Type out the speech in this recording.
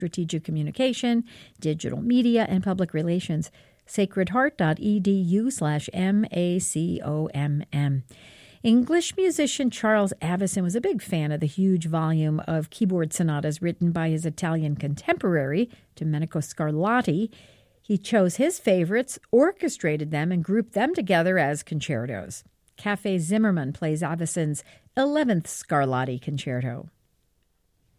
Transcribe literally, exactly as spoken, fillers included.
strategic communication, digital media, and public relations. sacredheart.edu slash M-A-C-O-M-M. English musician Charles Avison was a big fan of the huge volume of keyboard sonatas written by his Italian contemporary, Domenico Scarlatti. He chose his favorites, orchestrated them, and grouped them together as concertos. Cafe Zimmermann plays Avison's eleventh Scarlatti concerto.